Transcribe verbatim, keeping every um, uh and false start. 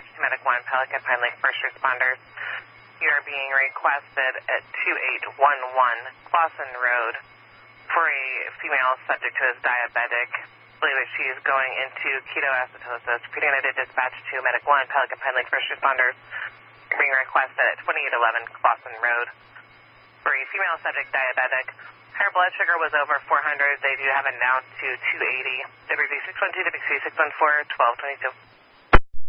dispatch to Medic one, Pelican Pine Lake first responders. You are being requested at two eight one one Clausen Road for a female subject who is diabetic. I believe that she is going into ketoacidosis. Predominated dispatch to Medic one, Pelican Pine Lake first responders. You're being requested at twenty-eight eleven Clausen Road for a female subject diabetic. Her blood sugar was over four hundred. They do have it down to two eighty. W B six one two, W C six one four, twelve twenty-two.